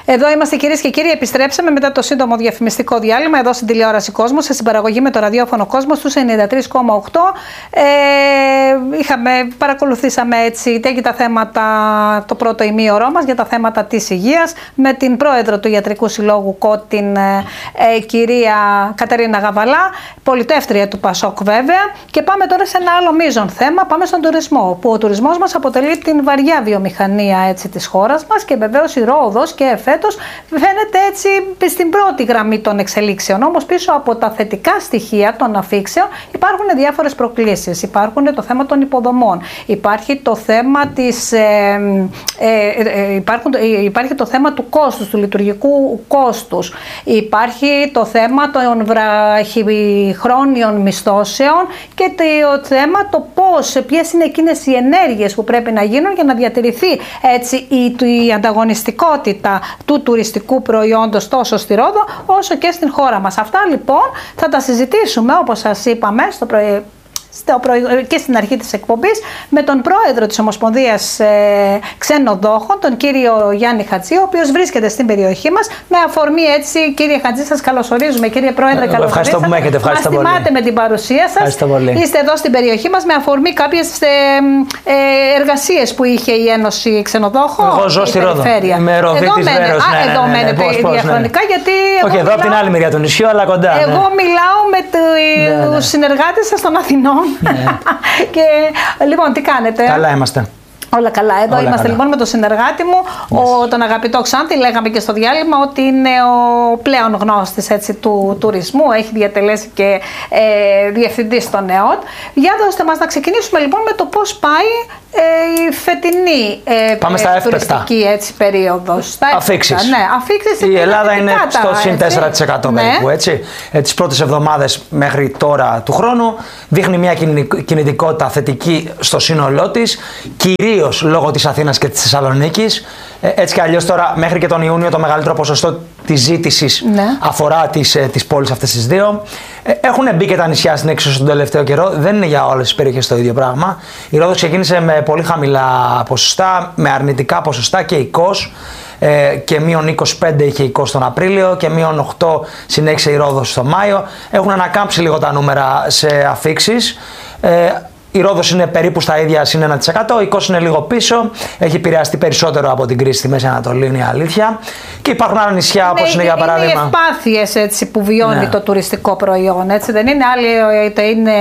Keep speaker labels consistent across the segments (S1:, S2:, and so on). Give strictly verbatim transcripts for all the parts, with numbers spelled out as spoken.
S1: Εδώ είμαστε, κυρίες και κύριοι. Επιστρέψαμε μετά το σύντομο διαφημιστικό διάλειμμα εδώ στην τηλεόραση Κόσμος, σε συμπαραγωγή με το ραδιόφωνο Κόσμος στους ενενήντα τρία κόμμα οκτώ. Ε, είχαμε, παρακολουθήσαμε έτσι και τα θέματα, το πρώτο ημίωρό μας για τα θέματα της υγείας με την πρόεδρο του Ιατρικού Συλλόγου ΚΟΤ, την ε, ε, κυρία Κατερίνα Γαβαλά, πολιτεύτρια του Πασόκ βέβαια. Και πάμε τώρα σε ένα άλλο μείζον θέμα. Πάμε στον τουρισμό, που ο τουρισμός μας αποτελεί την βαριά βιομηχανία έτσι της χώρας μας και βεβαίως η Ρόδος και φέτος φαίνεται έτσι στην πρώτη γραμμή των εξελίξεων. Όμως πίσω από τα θετικά στοιχεία των αφίξεων υπάρχουν διάφορες προκλήσεις. Υπάρχουν το θέμα των υποδομών, υπάρχει το θέμα της, ε, ε, ε, υπάρχουν, ε, υπάρχει το θέμα του κόστους, του λειτουργικού κόστους, υπάρχει το θέμα των βραχυχρόνιων μισθώσεων και το θέμα το πώς, ποιες είναι εκείνες οι ενέργειες που πρέπει να γίνουν για να διατηρηθεί έτσι η, η ανταγωνιστικότητα του τουριστικού προϊόντος τόσο στη Ρόδο όσο και στην χώρα μας. Αυτά λοιπόν θα τα συζητήσουμε, όπως σας είπαμε στο πρωί και στην αρχή της εκπομπής, με τον πρόεδρο της Ομοσπονδίας ε, Ξενοδόχων, τον κύριο Γιάννη Χατζή, ο οποίος βρίσκεται στην περιοχή μας. Με αφορμή έτσι, κύριε Χατζή, σας καλωσορίζουμε. Κύριε Πρόεδρε, καλώς ορίσατε.
S2: Ευχαριστώ που με έχετε. Ευχαριστώ πολύ.
S1: Μας τιμάτε με την παρουσία σας. Είστε εδώ στην περιοχή μας με αφορμή κάποιες ε, ε, εργασίες που είχε η Ένωση Ξενοδόχων.
S2: Εγώ ζω στη Ρόδο.
S1: Με
S2: Ροδίτης Βέρος.
S1: Α, εδώ μένετε διαχρονικά, γιατί.
S2: Όχι, εδώ από την άλλη μεριά του νησιού, αλλά κοντά.
S1: Εγώ μιλάω με τους συνεργάτες σας των Αθηνών. Ναι. Και λοιπόν, τι κάνετε?
S2: Καλά είμαστε.
S1: Όλα καλά. Εδώ
S2: Όλα
S1: είμαστε
S2: καλά.
S1: λοιπόν με τον συνεργάτη μου, yes. ο, τον αγαπητό Ξάνθη. Λέγαμε και στο διάλειμμα ότι είναι ο πλέον γνώστης έτσι, του τουρισμού. Έχει διατελέσει και ε, διευθυντής στον ΕΟΤ. Για δώστε μας να ξεκινήσουμε λοιπόν με το πώς πάει ε, η φετινή ε,
S2: Πάμε στα
S1: ε, τουριστική έτσι, περίοδος.
S2: Αφίξεις.
S1: Ναι, αφίξεις.
S2: Η Ελλάδα είναι στο συν τέσσερα τοις εκατό
S1: ναι.
S2: περίπου. Έτσι. Ε, τις πρώτες εβδομάδες μέχρι τώρα του χρόνου δείχνει μια κινητικότητα θετική στο σύνολό της, κυρίως λόγω της Αθήνας και της Θεσσαλονίκης. Ε, έτσι κι αλλιώς τώρα μέχρι και τον Ιούνιο το μεγαλύτερο ποσοστό της ζήτησης ναι. αφορά τις, ε, τις πόλεις αυτές τις δύο. Ε, έχουν μπει και τα νησιά στην έξω τον τελευταίο καιρό. Δεν είναι για όλες τις περιοχές το ίδιο πράγμα. Η Ρόδος ξεκίνησε με πολύ χαμηλά ποσοστά, με αρνητικά ποσοστά και η Κος. Ε, και μείον είκοσι πέντε είχε η Κος τον Απρίλιο και μείον οκτώ συνέχισε η Ρόδος στο Μάιο. Έχουν ανακάμψει λίγο τα νούμερα σε αφίξεις. Ε, Η Ρόδος είναι περίπου στα ίδια συν ένα τοις εκατό, η Κος είναι λίγο πίσω, έχει επηρεαστεί περισσότερο από την κρίση στη Μέση Ανατολή, είναι η αλήθεια. Και υπάρχουν άλλα νησιά ναι, όπως είναι, είναι για παράδειγμα. Είναι οι ευπάθειες έτσι, που βιώνει ναι. το τουριστικό προϊόν, έτσι δεν είναι? Άλλοι είτε είναι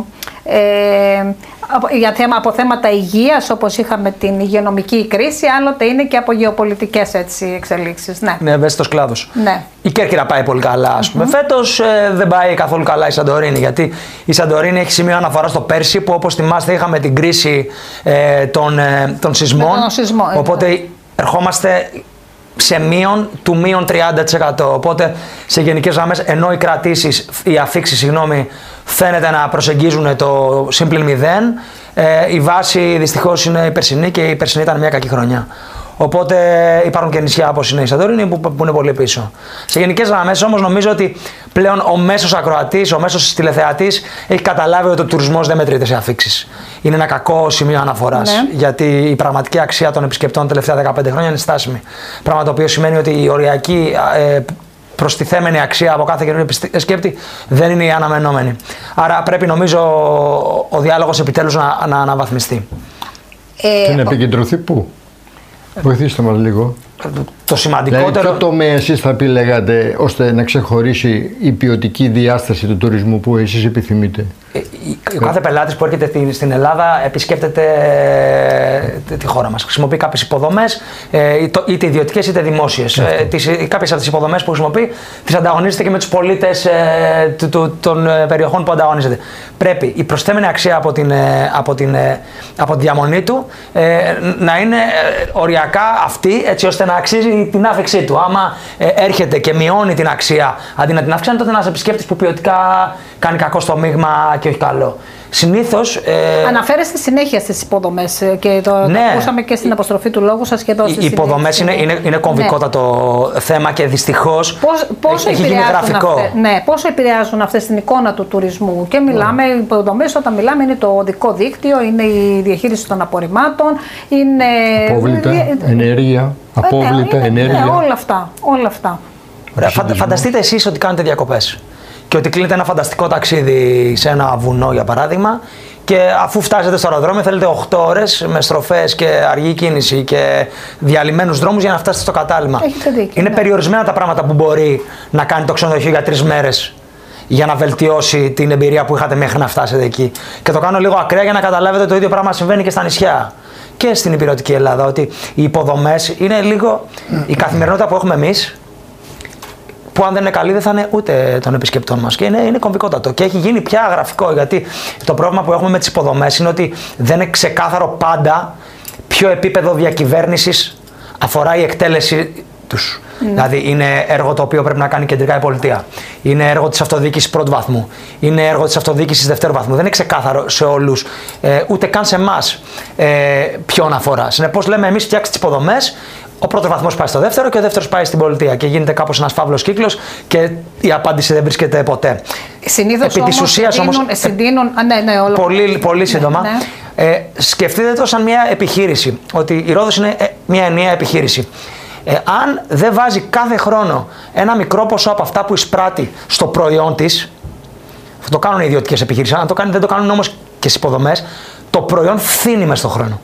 S2: ε, για θέμα, από θέματα υγείας, όπως είχαμε την υγειονομική κρίση, άλλοτε είναι και από γεωπολιτικές έτσι, εξελίξεις. Ναι, ναι ευαίσθητος κλάδος.
S1: Ναι.
S2: Η Κέρκυρα πάει πολύ καλά, ας πούμε. Mm-hmm. Φέτος ε, δεν πάει καθόλου καλά η Σαντορίνη, γιατί η Σαντορίνη έχει σημείο αναφορά στο πέρσι, που όπως θυμάστε είχαμε την κρίση ε, των, ε, των σεισμών.
S1: τον σεισμό,
S2: οπότε ε, ερχόμαστε σε μείον του μείον τριάντα τοις εκατό. Οπότε σε γενικές γραμμές, ενώ οι κρατήσεις, οι αφίξεις, συγγνώμη, φαίνεται να προσεγγίζουν το σύμπλην μηδέν, ε, η βάση δυστυχώς είναι η περσινή και η περσινή ήταν μια κακή χρονιά. Οπότε υπάρχουν και νησιά όπως είναι η Σαντορίνη που, που είναι πολύ πίσω. Σε γενικές γραμμές όμως νομίζω ότι πλέον ο μέσος ακροατής, ο μέσος τηλεθεατής έχει καταλάβει ότι ο τουρισμός δεν μετρείται σε αφίξεις. Είναι ένα κακό σημείο αναφοράς. Ναι. Γιατί η πραγματική αξία των επισκεπτών τα τελευταία δεκαπέντε χρόνια είναι στάσιμη. Πράγμα το οποίο σημαίνει ότι η οριακή ε, προστιθέμενη αξία από κάθε καινούριο επισκέπτη δεν είναι η αναμενόμενη. Άρα πρέπει νομίζω ο διάλογος επιτέλους να, να αναβαθμιστεί.
S3: Ε, και να επικεντρωθεί πού? Βοηθήστε μας λίγο.
S2: Το σημαντικότερο.
S3: Δηλαδή, ποιο τομέα εσείς θα επιλέγατε ώστε να ξεχωρίσει η ποιοτική διάσταση του τουρισμού που εσείς επιθυμείτε?
S2: Ο κάθε πελάτης που έρχεται στην Ελλάδα επισκέπτεται τη χώρα μας. Χρησιμοποιεί κάποιες υποδομές, είτε ιδιωτικές είτε δημόσιες. Κάποιες από τις υποδομές που χρησιμοποιεί τις ανταγωνίζεται και με τους πολίτες των περιοχών που ανταγωνίζεται. Πρέπει η προσθέμενη αξία από την, από την, από τη διαμονή του να είναι οριακά αυτή, έτσι ώστε να αξίζει την άφηξή του. Άμα έρχεται και μειώνει την αξία αντί να την αυξάνει, τότε είναι ένας επισκέπτης που ποιοτικά κάνει κακό στο μείγμα και όχι καλό. Συνήθως. Ε...
S1: Αναφέρεστε συνέχεια στις υποδομές και το, ναι. το ακούσαμε και στην αποστροφή του λόγου σας και εδώ στη
S2: Οι υποδομές είναι, είναι, είναι κομβικότατο ναι. θέμα και δυστυχώς
S1: Πώς, πόσο
S2: έχει γίνει γραφικό.
S1: Αυτές, ναι, πόσο επηρεάζουν αυτές την εικόνα του τουρισμού? Και μιλάμε, οι υποδομές όταν μιλάμε είναι το οδικό δίκτυο, είναι η διαχείριση των απορριμμάτων, είναι.
S3: Απόβλητα, ενέργεια. Απόβλητα,
S1: ναι,
S3: ενέργεια.
S1: Ναι, όλα αυτά. Όλα αυτά.
S2: Ωραία, φαντα, φανταστείτε εσείς ότι κάνετε διακοπές και ότι κλείνετε ένα φανταστικό ταξίδι σε ένα βουνό, για παράδειγμα, και αφού φτάσετε στο αεροδρόμιο θέλετε οκτώ ώρες με στροφές και αργή κίνηση και διαλυμένους δρόμους για να φτάσετε στο κατάλημα.
S1: Δίκιο,
S2: είναι
S1: ναι.
S2: περιορισμένα τα πράγματα που μπορεί να κάνει το ξενοδοχείο για τρεις μέρες για να βελτιώσει την εμπειρία που είχατε μέχρι να φτάσετε εκεί. Και το κάνω λίγο ακραία για να καταλάβετε το ίδιο πράγμα συμβαίνει και στα νησιά και στην υπηρετική Ελλάδα. Ότι οι υποδομές είναι λίγο η καθημερινότητα που έχουμε εμείς, που αν δεν είναι καλή δεν θα είναι ούτε των επισκεπτών μας. Και είναι, είναι κομβικότατο. Και έχει γίνει πια γραφικό, γιατί το πρόβλημα που έχουμε με τις υποδομές είναι ότι δεν είναι ξεκάθαρο πάντα ποιο επίπεδο διακυβέρνησης αφορά η εκτέλεση τους. Mm. Δηλαδή, είναι έργο το οποίο πρέπει να κάνει κεντρικά η πολιτεία. Είναι έργο της αυτοδιοίκησης πρώτου βαθμού. Είναι έργο της αυτοδιοίκησης δευτέρου βαθμού. Δεν είναι ξεκάθαρο σε όλους, ε, ούτε καν σε εμάς, ε, ποιον αφορά. Συνεπώς, λέμε εμείς φτιάξτε τις υποδομές. Ο πρώτος βαθμός πάει στο δεύτερο και ο δεύτερος πάει στην πολιτεία. Και γίνεται κάπως ένας φαύλος κύκλος και η απάντηση δεν βρίσκεται ποτέ.
S1: Συνήθως
S2: επί της ουσίας όμως.
S1: Συντείνουν, α, ναι, ναι, όλο.
S2: Πολύ, πολύ σύντομα.
S1: Ναι,
S2: ναι. Ε, σκεφτείτε το σαν μια επιχείρηση. Ότι η Ρόδος είναι μια ενιαία επιχείρηση. Ε, αν δεν βάζει κάθε χρόνο ένα μικρό ποσό από αυτά που εισπράττει στο προϊόν της, αυτό το κάνουν οι ιδιωτικές επιχειρήσεις, αν το κάνουν, δεν το κάνουν όμως και στις υποδομές, το προϊόν φθήνει μες στον χρόνο.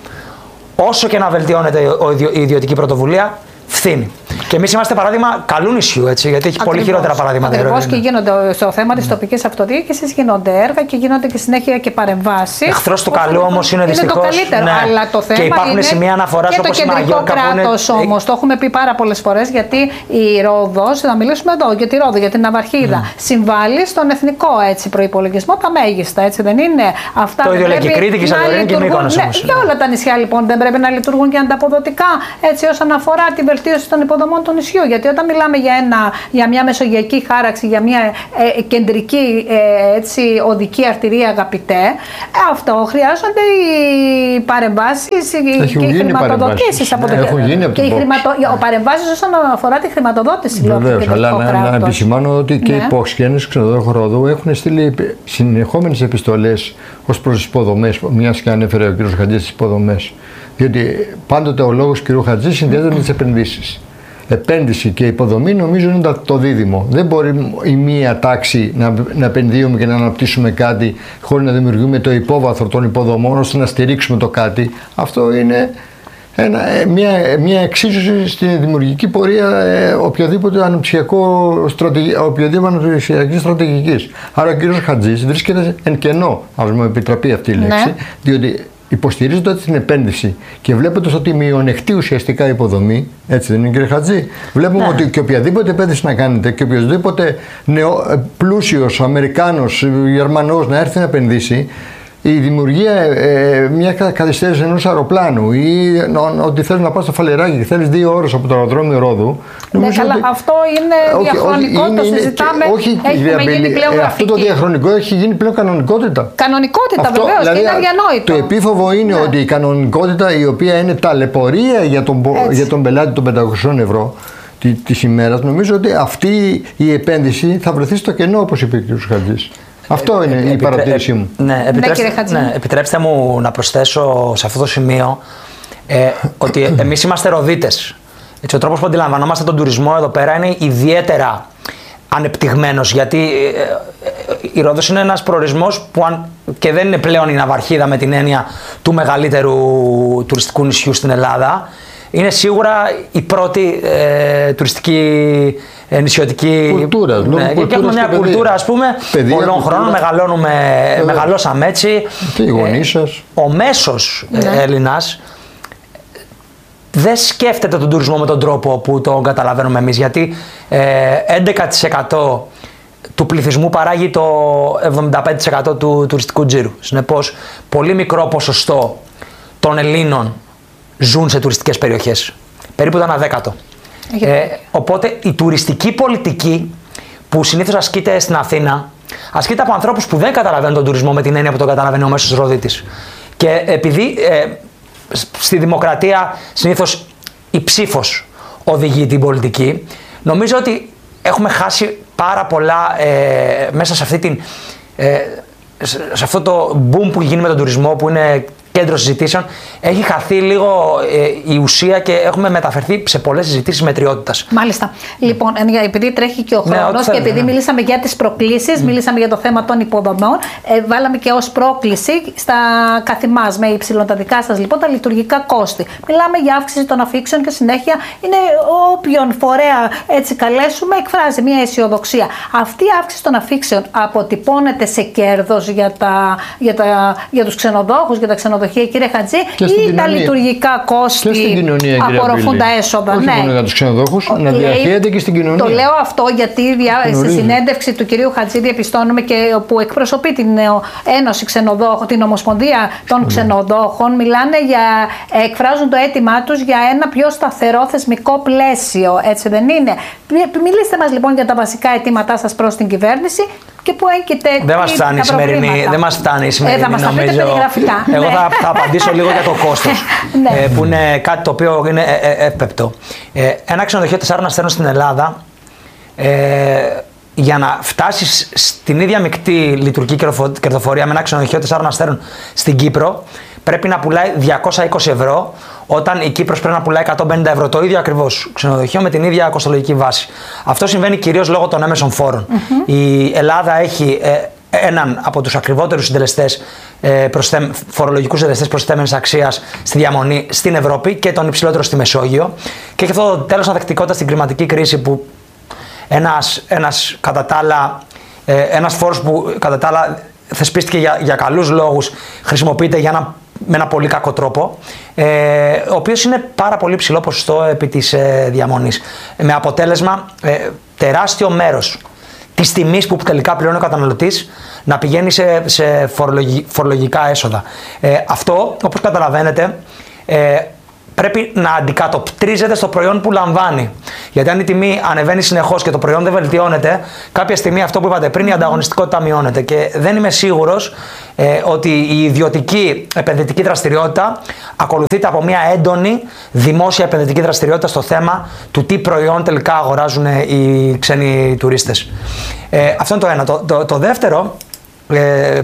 S2: Όσο και να βελτιώνεται η ιδιωτική πρωτοβουλία, φθήνει. Και εμείς είμαστε παράδειγμα καλού νησιού, έτσι, γιατί έχει
S1: Ακριβώς.
S2: πολύ χειρότερα παραδείγματα.
S1: Ακριβώς, και γίνονται στο θέμα της τοπικής αυτοδιοίκησης, γίνονται έργα και γίνονται και συνέχεια και παρεμβάσεις.
S2: Εχθρός του καλού όμως είναι δυστυχώς.
S1: Είναι το καλύτερο,
S2: ναι.
S1: αλλά το θέμα
S2: και υπάρχουν
S1: είναι
S2: σημεία αναφοράς όπως η Μαγιόρκα.
S1: Και το κεντρικό κράτος
S2: είναι...
S1: όμως, το έχουμε πει πάρα πολλές φορές, γιατί η Ρόδος, να μιλήσουμε εδώ για τη Ρόδο, για την Ναυαρχίδα, mm. συμβάλλει στον εθνικό έτσι, προϋπολογισμό τα μέγιστα, έτσι δεν είναι. Αυτά
S2: το ίδιο λέει και η Κρήτη και η Σαντορίνη και η Μύκονος όμως.
S1: Και όλα τα νησιά λοιπόν δεν πρέπει να λειτουργούν και ανταποδοτικά έτσι όσον αφορά τη βελτίωση των υποδομών του νησιού. Γιατί όταν μιλάμε για, ένα, για μια μεσογειακή χάραξη, για μια ε, κεντρική ε, έτσι, οδική αρτηρία, αγαπητέ, αυτό χρειάζονται οι παρεμβάσεις και οι χρηματοδοτήσεις από το
S3: κέντρο.
S1: Και οι χρηματο... ο παρεμβάσεις όσον αφορά τη χρηματοδότηση.
S3: Βεβαίως, αλλά να, να επισημάνω ότι και ναι. οι υπόσχενες ξενοδόχου Ρόδου έχουν στείλει συνεχόμενες επιστολές ως προς τις υποδομές, μιας και ανέφερε ο κ. Χατζής τις υποδομές. Διότι πάντοτε ο λόγος του κ. Χατζή συνδυάζεται με τις επενδύσεις. Επένδυση και υποδομή νομίζω είναι το δίδυμο. Δεν μπορεί η μία τάξη να, να επενδύουμε και να αναπτύσσουμε κάτι χωρίς να δημιουργούμε το υπόβαθρο των υποδομών ώστε να στηρίξουμε το κάτι. Αυτό είναι ένα, μια, μια εξίσωση στην δημιουργική πορεία ε, οποιοδήποτε αναπτυξιακό στρατηγική, οποιοδήποτε αναπτυξιακή στρατηγικής. Άρα ο κ. Χατζής βρίσκεται εν κενό, ας μου επιτραπεί αυτή η λέξη, ναι. διότι υποστηρίζοντας την επένδυση και βλέποντας ότι μειονεκτεί ουσιαστικά η υποδομή, έτσι δεν είναι κύριε Χατζή, βλέπουμε ναι. ότι και οποιαδήποτε επένδυση να κάνετε και οποιοδήποτε νεο, πλούσιος Αμερικάνος, Γερμανός να έρθει να επενδύσει, η δημιουργία ε, μια καθυστέρηση ενός αεροπλάνου ή ότι θέλεις να πας στο Φαλεράκι και θέλεις δύο ώρες από το αεροδρόμιο Ρόδου.
S1: Ναι, καλά, ότι... αυτό είναι διαχρονικό, είναι, το συζητάμε.
S3: Όχι, έχει γίνει πλέον ε, αυτό το διαχρονικό έχει γίνει πλέον κανονικότητα.
S1: Κανονικότητα βεβαίως,
S3: δηλαδή,
S1: και είναι αδιανόητο.
S3: Το επίφοβο είναι ναι. ότι η κανονικότητα, η οποία είναι ταλαιπωρία για τον, για τον πελάτη των πεντακόσιων ευρώ της ημέρας, νομίζω ότι αυτή η επένδυση θα βρεθεί στο κενό, όπως είπε ο κ. Χατζής. Αυτό είναι η παρατήρησή μου.
S2: Ναι, επιτρέψτε, ναι, επιτρέψτε μου να προσθέσω σε αυτό το σημείο ε, ότι εμείς είμαστε Ροδίτες. Έτσι, ο τρόπος που αντιλαμβανόμαστε τον τουρισμό εδώ πέρα είναι ιδιαίτερα ανεπτυγμένος, γιατί ε, ε, η Ρόδος είναι ένας προορισμός που αν, και δεν είναι πλέον η Ναυαρχίδα με την έννοια του μεγαλύτερου τουριστικού νησιού στην Ελλάδα. Είναι σίγουρα η πρώτη ε, τουριστική ε, νησιωτική
S3: κουλτούρα.
S2: Ναι, και έχουμε μια κουλτούρα, ας πούμε, παιδεία, πολλών κουλτούρα. χρόνων, μεγαλώνουμε, ε, μεγαλώσαμε έτσι.
S3: Και οι γονείς σας.
S2: Ο μέσος ναι. ε, Έλληνας δεν σκέφτεται τον τουρισμό με τον τρόπο που τον καταλαβαίνουμε εμείς, γιατί ε, έντεκα τοις εκατό του πληθυσμού παράγει το εβδομήντα πέντε τοις εκατό του τουριστικού τζίρου. Συνεπώς, πολύ μικρό ποσοστό των Ελλήνων ζουν σε τουριστικές περιοχές. Περίπου το ένα δέκατο. Ε, οπότε η τουριστική πολιτική που συνήθως ασκείται στην Αθήνα, ασκείται από ανθρώπους που δεν καταλαβαίνουν τον τουρισμό με την έννοια που τον καταλαβαίνει ο μέσος Ροδίτης. Και επειδή ε, στη δημοκρατία συνήθως η ψήφος οδηγεί την πολιτική, νομίζω ότι έχουμε χάσει πάρα πολλά ε, μέσα σε αυτή την... Ε, σε αυτό το boom που γίνει με τον τουρισμό, που είναι κέντρο συζητήσεων. Έχει χαθεί λίγο ε, η ουσία και έχουμε μεταφερθεί σε πολλές συζητήσεις μετριότητας.
S1: Μάλιστα. Λοιπόν, επειδή τρέχει και ο χρόνος ναι, και επειδή ναι. μιλήσαμε για τις προκλήσεις, mm. μιλήσαμε για το θέμα των υποδομών, ε, βάλαμε και ως πρόκληση στα καθημάς με υψηλών τα δικά σας λοιπόν τα λειτουργικά κόστη. Μιλάμε για αύξηση των αφήξεων και συνέχεια είναι όποιον φορέα έτσι καλέσουμε εκφράζει μια αισιοδοξία. Αυτή η αύξηση των αφήξεων αποτυπώνεται σε κέρδος για, τα, για, τα, για τους ξενοδόχους, για τα ξενοδοχεία, κύριε Χατζή, ή τα λειτουργικά κόστη απορροφούν τα έσοδα.
S3: Όχι
S1: ναι.
S3: μόνο για τους ξενοδόχους, να διαχέεται και στην κοινωνία.
S1: Το λέω αυτό γιατί στη συνέντευξη του κυρίου Χατζή διαπιστώνουμε και που εκπροσωπεί την Ένωση Ξενοδόχων, την Ομοσπονδία των Ξενοδόχων, μιλάνε για, εκφράζουν το αίτημά τους για ένα πιο σταθερό θεσμικό πλαίσιο. Έτσι δεν είναι? Μιλήστε μας λοιπόν για τα βασικά αιτήματά σας προς την κυβέρνηση και που έγκυται.
S2: Δεν μας φτάνει η σημερινή, δεν μας φτάνει η σημερινή ε, θα μας νομίζω.
S1: Περιγραφικά.
S2: Εγώ θα, θα απαντήσω λίγο για το κόστος, ναι. ε, που είναι κάτι το οποίο είναι ε, ε, εύπεπτο. Ε, ένα ξενοδοχείο τεσσάρων αστέρων στην Ελλάδα, ε, για να φτάσει στην ίδια μεικτή λειτουργική κερδοφορία με ένα ξενοδοχείο τεσσάρων αστέρων στην Κύπρο, πρέπει να πουλάει διακόσια είκοσι ευρώ, όταν η Κύπρος πρέπει να πουλάει εκατόν πενήντα ευρώ. Το ίδιο ακριβώς ξενοδοχείο με την ίδια κοστολογική βάση. Αυτό συμβαίνει κυρίως λόγω των έμεσων φόρων. Mm-hmm. Η Ελλάδα έχει ε, έναν από τους ακριβότερους συντελεστές, ε, προσθέμ, φορολογικούς συντελεστές προσθέμενης αξίας στη διαμονή στην Ευρώπη και τον υψηλότερο στη Μεσόγειο. Και έχει αυτό το τέλος ανθεκτικότητα στην κλιματική κρίση που ένας, ένας, κατά τα άλλα, ε, ένας φόρος που κατά τα άλλα θεσπίστηκε για, για καλούς λόγους, χρησιμοποιείται για ένα, με ένα πολύ κακό τρόπο, ε, ο οποίος είναι πάρα πολύ ψηλό ποσοστό επί της ε, διαμονής. Με αποτέλεσμα ε, τεράστιο μέρος της τιμής που τελικά πληρώνει ο καταναλωτής να πηγαίνει σε, σε φορολογι, φορολογικά έσοδα. Ε, αυτό, όπως καταλαβαίνετε, ε, πρέπει να αντικατοπτρίζεται στο προϊόν που λαμβάνει. Γιατί αν η τιμή ανεβαίνει συνεχώς και το προϊόν δεν βελτιώνεται, κάποια στιγμή αυτό που είπατε πριν, η ανταγωνιστικότητα μειώνεται. Και δεν είμαι σίγουρος ε, ότι η ιδιωτική επενδυτική δραστηριότητα ακολουθείται από μια έντονη δημόσια επενδυτική δραστηριότητα στο θέμα του τι προϊόν τελικά αγοράζουν οι ξένοι τουρίστες. Ε, αυτό είναι το ένα. Το, το, το δεύτερο, ε,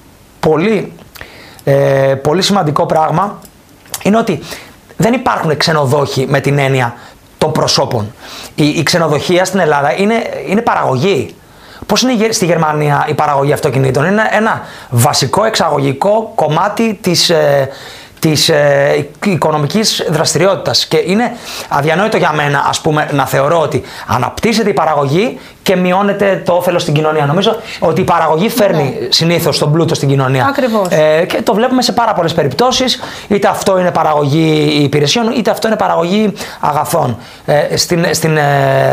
S2: πολύ, ε, πολύ σημαντικό πράγμα, είναι ότι δεν υπάρχουν ξενοδόχοι με την έννοια των προσώπων. Η, η ξενοδοχεία στην Ελλάδα είναι, είναι παραγωγή. Πώς είναι στη Γερμανία η παραγωγή αυτοκινήτων? Είναι ένα βασικό εξαγωγικό κομμάτι της, ε, της ε, οικονομικής δραστηριότητας. Και είναι αδιανόητο για μένα, ας πούμε, να θεωρώ ότι αναπτύσσεται η παραγωγή και μειώνεται το όφελος στην κοινωνία. Νομίζω ότι η παραγωγή φέρνει ναι. συνήθως τον πλούτο στην κοινωνία. Ακριβώς. Ε, και το βλέπουμε σε πάρα πολλές περιπτώσεις. Είτε αυτό είναι παραγωγή υπηρεσιών, είτε αυτό είναι παραγωγή αγαθών. Ε, στην στην ε,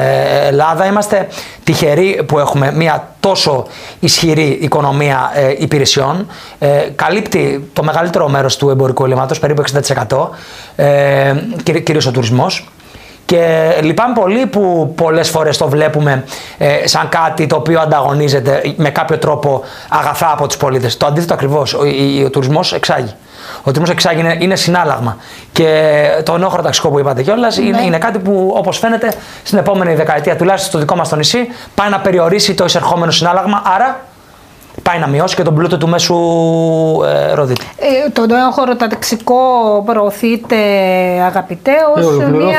S2: Ελλάδα είμαστε τυχεροί που έχουμε μια τόσο ισχυρή οικονομία ε, υπηρεσιών. Ε, καλύπτει το μεγαλύτερο μέρος του εμπορικού ελλείμματος, περίπου εξήντα τοις εκατό, ε, κυρίως ο τουρισμός. Και λυπάμαι πολύ που πολλές φορές το βλέπουμε ε, σαν κάτι το οποίο ανταγωνίζεται με κάποιο τρόπο αγαθά από τους πολίτες. Το αντίθετο ακριβώς. Ο, ο, ο τουρισμός εξάγει. Ο τουρισμός εξάγει, είναι, είναι συνάλλαγμα. Και το νέο χωροταξικό που είπατε κιόλας, ναι. είναι, είναι κάτι που, όπως φαίνεται, στην επόμενη δεκαετία, τουλάχιστον στο δικό μας το νησί, πάει να περιορίσει το εισερχόμενο συνάλλαγμα. Άρα πάει να μειώσει και τον πλούτο του μέσου ε, ροδίτη. Ε,
S1: το νέο χωροταξικό προωθείται, αγαπητέ, ως ε, μια.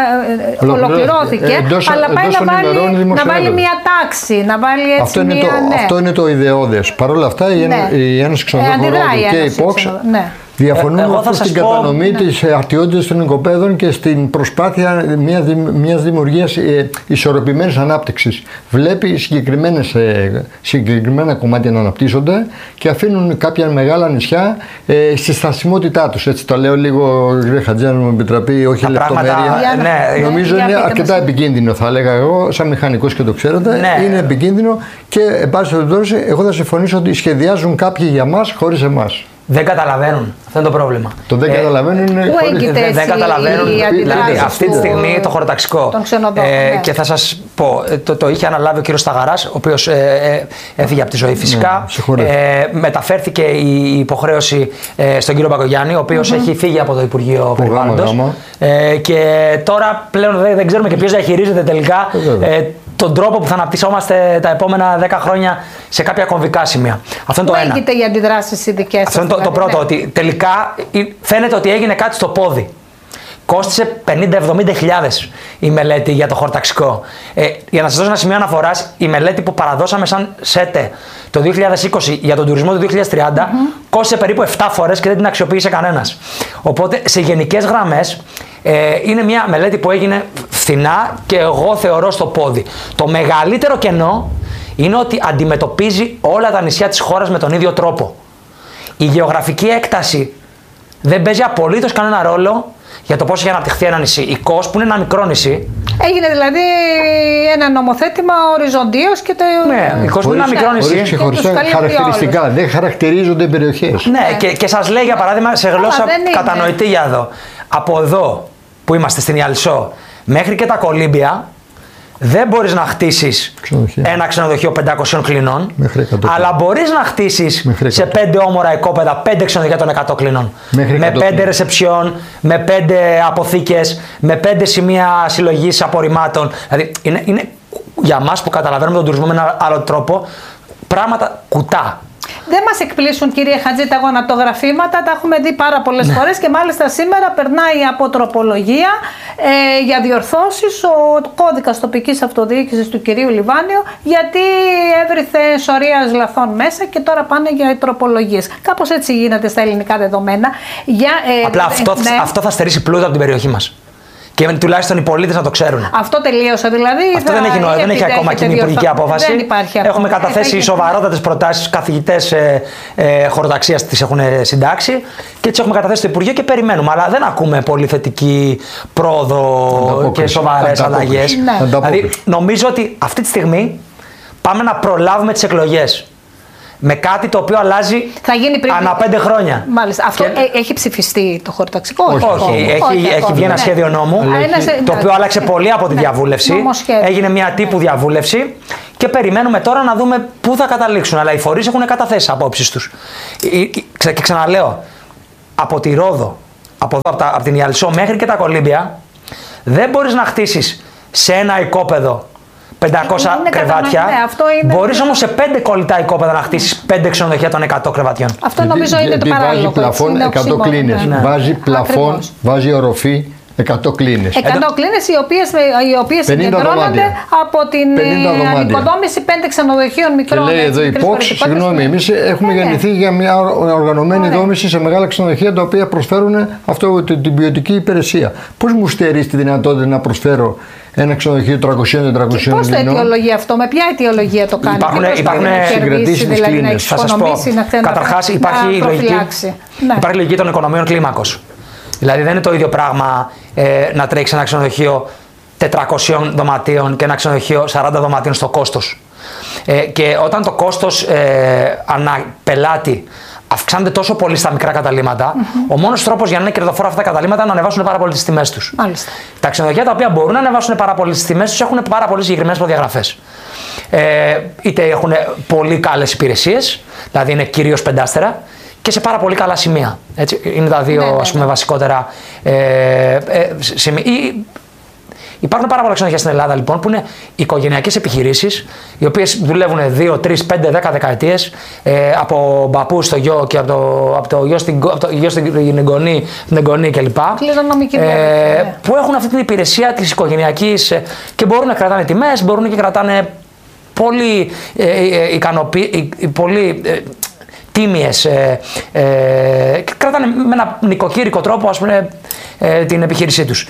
S1: Ε, ολοκληρώθηκε, ε, εντός, αλλά πάει να βάλει, να βάλει μια τάξη. Να βάλει έτσι
S3: αυτό,
S1: μια,
S3: είναι το,
S1: ναι.
S3: αυτό είναι το ιδεώδες. Παρ' όλα αυτά, η, ναι. η Ένωση Ξενοδόχων Ρόδου και η Πόξ διαφωνούμε ε, στην κατανομή ναι. της αρτιότητας των οικοπαίδων και στην προσπάθεια μια, μιας δημιουργίας ε, ισορροπημένης ανάπτυξης. Βλέπει συγκεκριμένες, ε, συγκεκριμένα κομμάτια να αναπτύσσονται και αφήνουν κάποια μεγάλα νησιά ε, στη στασιμότητά τους. Έτσι το λέω λίγο, κύριε Χατζή, αν μου επιτραπεί, όχι τα λεπτομέρεια. Πράγματα, ναι, νομίζω είναι αρκετά μας. επικίνδυνο, θα έλεγα εγώ, σαν μηχανικός και το ξέρετε. Ναι. Είναι επικίνδυνο και, εν πάση περιπτώσει, εγώ θα συμφωνήσω ότι σχεδιάζουν κάποιοι για μας χωρίς εμάς.
S2: Δεν καταλαβαίνουν. Αυτό είναι το πρόβλημα.
S3: Το δεν ε, καταλαβαίνουν είναι.
S1: Πού έγκυται
S2: δεν, δεν καταλαβαίνουν. Δηλαδή, αυτή τη στιγμή του, το χωροταξικό.
S1: Ε,
S2: ναι. Και θα σας πω, το, το είχε αναλάβει ο κύριος Σταγαράς, ο οποίος ε, ε, έφυγε από τη ζωή φυσικά. Ναι, ε, μεταφέρθηκε η υποχρέωση ε, στον κύριο Μπακογιάννη, ο οποίος mm-hmm. έχει φύγει από το Υπουργείο Περιβάλλοντος. Ε, και τώρα πλέον δεν, δεν ξέρουμε και ποιος διαχειρίζεται τελικά. Ε, τον τρόπο που θα αναπτυσσόμαστε τα επόμενα δέκα χρόνια σε κάποια κομβικά σημεία. Αυτό είναι το ένα.
S1: Έγινε οι αντιδράσεις οι δικές σας?
S2: Αυτό είναι το, το πρώτο, ναι. Ότι τελικά φαίνεται ότι έγινε κάτι στο πόδι. Κόστισε πενήντα με εβδομήντα χιλιάδες η μελέτη για το χωροταξικό. Ε, για να σας δώσω ένα σημείο αναφοράς, η μελέτη που παραδώσαμε σαν ΣΕΤΕ το δύο χιλιάδες είκοσι για τον τουρισμό του δύο χιλιάδες τριάντα mm-hmm. κόστισε περίπου επτά φορές και δεν την αξιοποίησε κανένας. Οπότε σε γενικές γραμμές ε, είναι μια μελέτη που έγινε φθηνά και εγώ θεωρώ στο πόδι. Το μεγαλύτερο κενό είναι ότι αντιμετωπίζει όλα τα νησιά της χώρας με τον ίδιο τρόπο. Η γεωγραφική έκταση δεν παίζει απολύτως κανένα ρόλο για το πώς έχει αναπτυχθεί ένα νησί. Η Κος, που είναι ένα μικρό νησί.
S1: Έγινε δηλαδή ένα νομοθέτημα οριζοντίως και το.
S2: Ναι, η Κος που είναι ένα μικρό νησί.
S3: Χωρίς ξεχωριστά χαρακτηριστικά. Όλους. Δεν χαρακτηρίζονται περιοχές.
S2: Ναι, ναι. Και, και σας λέει για παράδειγμα σε γλώσσα κατανοητή για εδώ. Από εδώ που είμαστε στην Ιαλσό μέχρι και τα Κολύμπια. Δεν μπορείς να χτίσεις ξενοδοχείο. Ένα ξενοδοχείο πεντακόσιων κλινών, αλλά μπορείς να χτίσεις σε πέντε όμορα οικόπεδα, πέντε ξενοδοχεία των εκατό κλινών. Με πέντε ρεσεψιόν, με πέντε αποθήκες, με πέντε σημεία συλλογής απορριμμάτων. Δηλαδή είναι, είναι για μας που καταλαβαίνουμε τον τουρισμό με έναν άλλο τρόπο, πράγματα κουτά.
S1: Δεν μας εκπλήσουν, κύριε Χατζή, τα γονατογραφήματα, τα έχουμε δει πάρα πολλές ναι. φορές και μάλιστα σήμερα περνάει από τροπολογία ε, για διορθώσεις ο κώδικας τοπικής αυτοδιοίκησης του κυρίου Λιβάνιου, γιατί έβριθε σωρίας λαθών μέσα και τώρα πάνε για τροπολογίες. Κάπως έτσι γίνεται στα ελληνικά δεδομένα. Για, ε,
S2: Απλά αυτό, ναι. αυτό θα στερήσει πλούτο από την περιοχή μας. Και τουλάχιστον οι πολίτες να το ξέρουν.
S1: Αυτό τελείωσε δηλαδή.
S2: Αυτό δεν έχει, δεν έχει ακόμα κοινή υπουργική απόφαση.
S1: Δεν υπάρχει αυτό.
S2: Έχουμε καταθέσει έχει... σοβαρότατες προτάσεις. Καθηγητές ε, ε, χωροταξίας τις έχουν συντάξει και τις έχουμε καταθέσει στο Υπουργείο και περιμένουμε. Αλλά δεν ακούμε πολύ θετική πρόοδο και σοβαρές αλλαγές. Ναι. Δηλαδή, νομίζω ότι αυτή τη στιγμή πάμε να προλάβουμε τις εκλογές. Με κάτι το οποίο αλλάζει
S1: θα γίνει πριν...
S2: ανά πέντε χρόνια.
S1: Μάλιστα. Αυτό
S2: και...
S1: ε, έχει ψηφιστεί το χωροταξικό?
S2: Όχι. όχι. όχι. Έχει, όχι έχει βγει ένα ναι. σχέδιο νόμου, έχει... το οποίο άλλαξε πολύ από τη ναι. διαβούλευση. Έγινε μια τύπου ναι. διαβούλευση και περιμένουμε τώρα να δούμε πού θα καταλήξουν. Αλλά οι φορείς έχουν καταθέσει απόψεις τους. Και ξαναλέω, από τη Ρόδο, από, εδώ, από, τα, από την Ιαλσό μέχρι και τα Κολύμπια, δεν μπορείς να χτίσεις σε ένα οικόπεδο πεντακόσια είναι κρεβάτια. Ναι, μπορείς όμως σε πέντε κολλητά οικόπεδα να χτίσεις πέντε ξενοδοχεία των εκατό κρεβατιών.
S1: Αυτό νομίζω είναι το παράλογο.
S3: Βάζει πλαφόν εκατό κλίνες. Ναι. Βάζει πλαφόν, βάζει οροφή εκατό κλίνες.
S1: εκατό κλίνες οι οποίες, οι οποίες συγκεντρώνονται από την ανοικοδόμηση πέντε ξενοδοχείων μικρών.
S3: Και λέει εδώ η Πόξ, συγγνώμη, εμείς έχουμε γεννηθεί για μια οργανωμένη δόμηση σε μεγάλα ξενοδοχεία τα οποία προσφέρουν αυτό, την ποιοτική υπηρεσία. Πώς μου στερείς τη δυνατότητα να προσφέρω ένα ξενοδοχείο τριακόσια με τετρακόσια
S1: Πώς το αιτιολογεί αυτό, με ποια αιτιολογία το κάνει?
S2: Υπάρχουν, υπάρχουν συγκρατήσεις
S1: της
S2: δηλαδή, κλίνες. Θα σας πω. Καταρχάς υπάρχει η λογική, ναι. υπάρχει λογική των οικονομίων κλίμακος. Δηλαδή δεν είναι το ίδιο πράγμα ε, να τρέξει ένα ξενοδοχείο τετρακόσιων δωματίων και ένα ξενοδοχείο σαράντα δωματίων στο κόστος. Ε, και όταν το κόστος ε, ανά πελάτη αυξάνεται τόσο πολύ στα μικρά καταλύματα, mm-hmm. ο μόνος τρόπος για να είναι κερδοφόρα αυτά τα καταλύματα είναι να ανεβάσουν πάρα πολύ τις τιμές τους.
S1: Μάλιστα.
S2: Τα ξενοδοχεία τα οποία μπορούν να ανεβάσουν πάρα πολύ τις τιμές τους έχουν πάρα πολύ συγκεκριμένες προδιαγραφές. Ε, είτε έχουν πολύ καλές υπηρεσίες, δηλαδή είναι κυρίως πεντάστερα, και σε πάρα πολύ καλά σημεία. Έτσι, είναι τα δύο ναι, ναι, ας πούμε, ναι. βασικότερα ε, ε, σημεία. Υπάρχουν πάρα πολλά ξενοδοχεία στην Ελλάδα λοιπόν που είναι οικογενειακές επιχειρήσεις, οι οποίες δουλεύουν δύο, τρεις, πέντε, δέκα δεκαετίες ε, από μπαππού στο γιο και από το, από το γιο στην, από το γιο στην εγγονή, την εγγονή κλπ.
S1: Ε,
S2: ναι. Που έχουν αυτή την υπηρεσία της οικογενειακής ε, και μπορούν να κρατάνε τιμές, μπορούν και κρατάνε πολύ ε, ε, ικανοποιη, ε, πολύ ε, τίμιες ε, ε, και κρατάνε με ένα νοικοκύρικο τρόπο ας πούμε, ε, την επιχείρησή τους.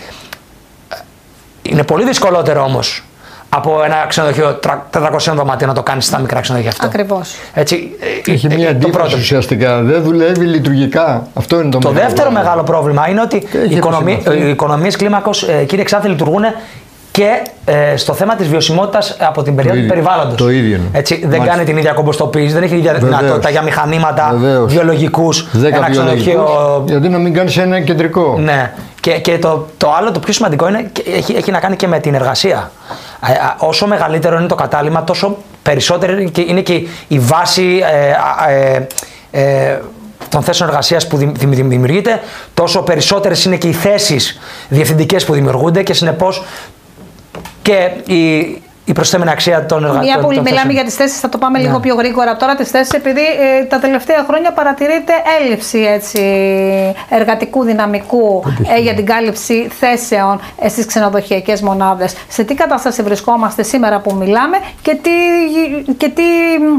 S2: Είναι πολύ δυσκολότερο όμως από ένα ξενοδοχείο τετρακόσια δωμάτια να το κάνεις στα μικρά ξενοδοχεία αυτό.
S1: Ακριβώς.
S2: Έτσι,
S3: έχει ε, μια αντίφαση ουσιαστικά. Δεν δουλεύει λειτουργικά. Αυτό είναι το,
S2: το
S3: μεγάλο
S2: δεύτερο
S3: πρόβλημα.
S2: μεγάλο πρόβλημα είναι ότι οι, οικονομί, οι οικονομίες κλίμακος, ε, κύριε Ξάνθη, λειτουργούν και ε, στο θέμα της βιωσιμότητας από την περίοδο του περιβάλλοντος.
S3: Το ίδιο.
S2: Έτσι, δεν Μάλιστα. κάνει την ίδια κομποστοποίηση, δεν έχει ίδια Βεβαίως. δυνατότητα για μηχανήματα Βεβαίως. βιολογικούς.
S3: Ένα ξενοδοχείο. Γιατί να μην κάνεις ένα κεντρικό.
S2: Ναι. Και, και το, το άλλο, το πιο σημαντικό είναι, έχει, έχει να κάνει και με την εργασία. Ε, όσο μεγαλύτερο είναι το κατάλημα, τόσο περισσότερο είναι και, είναι και η βάση ε, ε, ε, των θέσεων εργασίας που δημιουργείται, τόσο περισσότερες είναι και οι θέσεις διευθυντικές που δημιουργούνται και συνεπώς και οι, η προσθέμενη αξία των εργατών.
S1: Μια που μιλάμε για τις θέσεις, θα το πάμε ναι. λίγο πιο γρήγορα τώρα. Τις θέσεις, επειδή ε, τα τελευταία χρόνια παρατηρείται έλλειψη έτσι, εργατικού δυναμικού ε, για την κάλυψη θέσεων ε, στις ξενοδοχειακές μονάδες. Σε τι κατάσταση βρισκόμαστε σήμερα που μιλάμε και τι, και τι